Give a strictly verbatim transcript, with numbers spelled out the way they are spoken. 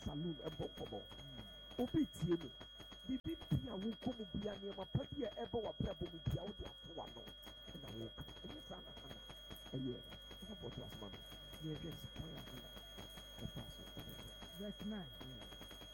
saloon and Bokomo. Obi Tieno. Bibi Pia will come to be a name of Padia Ebo or Prebo with the audio to one. And I walk. And yes, Anna. And yes, what was Mamma? Yes, yes, verse nine.